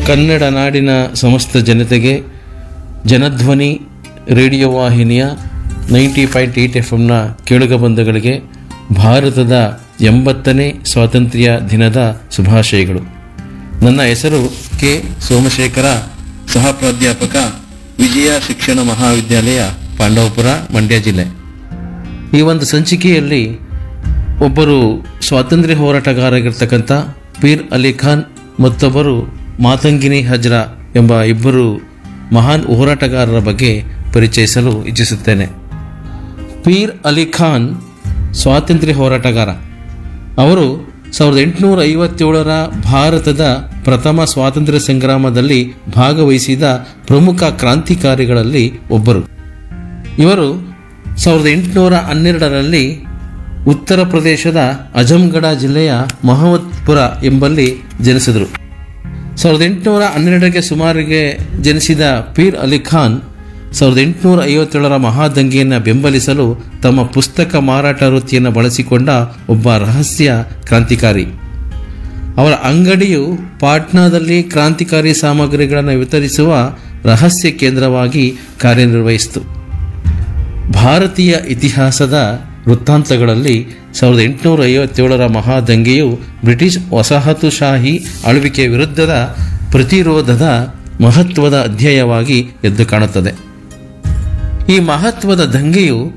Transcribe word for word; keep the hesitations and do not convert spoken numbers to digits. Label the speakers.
Speaker 1: ಕನ್ನಡ ನಾಡಿನ ಸಮಸ್ತ ಜನತೆಗೆ ಜನಧ್ವನಿ ರೇಡಿಯೋ ವಾಹಿನಿಯ ನೈಂಟಿ ಪಾಯಿಂಟ್ ಏಯ್ಟ್ ಎಫ್ ಎಮ್ನ ಕೇಳುಗ ಬಂಧುಗಳಿಗೆ ಭಾರತದ ಎಂಬತ್ತನೇ ಸ್ವಾತಂತ್ರ್ಯ ದಿನದ ಶುಭಾಶಯಗಳು. ನನ್ನ ಹೆಸರು ಕೆ ಸೋಮಶೇಖರ, ಸಹ ಪ್ರಾಧ್ಯಾಪಕ, ವಿಜಯ ಶಿಕ್ಷಣ ಮಹಾವಿದ್ಯಾಲಯ, ಪಾಂಡವಪುರ, ಮಂಡ್ಯ ಜಿಲ್ಲೆ. ಈ ಒಂದು ಸಂಚಿಕೆಯಲ್ಲಿ ಒಬ್ಬರು ಸ್ವಾತಂತ್ರ್ಯ ಹೋರಾಟಗಾರರಾಗಿರ್ತಕ್ಕಂಥ ಪೀರ್ ಅಲಿ ಖಾನ್ ಮತ್ತೊಬ್ಬರು ಮಾತಂಗಿನಿ ಹಜ್ರಾ ಎಂಬ ಇಬ್ಬರು ಮಹಾನ್ ಹೋರಾಟಗಾರರ ಬಗ್ಗೆ ಪರಿಚಯಿಸಲು ಇಚ್ಛಿಸುತ್ತೇನೆ. ಪೀರ್ ಅಲಿ ಖಾನ್ ಸ್ವಾತಂತ್ರ್ಯ ಹೋರಾಟಗಾರ. ಅವರು ಸಾವಿರದ ಎಂಟುನೂರ ಐವತ್ತೇಳರ ಭಾರತದ ಪ್ರಥಮ ಸ್ವಾತಂತ್ರ್ಯ ಸಂಗ್ರಾಮದಲ್ಲಿ ಭಾಗವಹಿಸಿದ ಪ್ರಮುಖ ಕ್ರಾಂತಿಕಾರಿಗಳಲ್ಲಿ ಒಬ್ಬರು. ಇವರು ಸಾವಿರದ ಎಂಟುನೂರ ಹನ್ನೆರಡರಲ್ಲಿ ಉತ್ತರ ಪ್ರದೇಶದ ಅಜಂಗಢ ಜಿಲ್ಲೆಯ ಮಹಮ್ಮದ್ಪುರ ಎಂಬಲ್ಲಿ ಜನಿಸಿದರು. ಸಾವಿರದ ಎಂಟುನೂರ ಹನ್ನೆರಡಕ್ಕೆ ಸುಮಾರಿಗೆ ಜನಿಸಿದ ಪೀರ್ ಅಲಿ ಖಾನ್ ಸಾವಿರದ ಎಂಟುನೂರ ಐವತ್ತೇಳರ ಮಹಾದಂಗೆಯನ್ನು ಬೆಂಬಲಿಸಲು ತಮ್ಮ ಪುಸ್ತಕ ಮಾರಾಟ ವೃತ್ತಿಯನ್ನು ಬಳಸಿಕೊಂಡ ಒಬ್ಬ ರಹಸ್ಯ ಕ್ರಾಂತಿಕಾರಿ. ಅವರ ಅಂಗಡಿಯು ಪಾಟ್ನಾದಲ್ಲಿ ಕ್ರಾಂತಿಕಾರಿ ಸಾಮಗ್ರಿಗಳನ್ನು ವಿತರಿಸುವ ರಹಸ್ಯ ಕೇಂದ್ರವಾಗಿ ಕಾರ್ಯನಿರ್ವಹಿಸಿತು. ಭಾರತೀಯ ಇತಿಹಾಸದ ವೃತ್ತಾಂತಗಳಲ್ಲಿ ಸಾವಿರದ ಎಂಟುನೂರ ಐವತ್ತೇಳರ ಮಹಾದಂಗೆಯು ಬ್ರಿಟಿಷ್ ವಸಾಹತುಶಾಹಿ ಆಳ್ವಿಕೆಯ ವಿರುದ್ಧದ ಪ್ರತಿರೋಧದ ಮಹತ್ವದ ಅಧ್ಯಾಯವಾಗಿ ಎದ್ದು ಕಾಣುತ್ತದೆ. ಈ ಮಹತ್ವದ ದಂಗೆಯು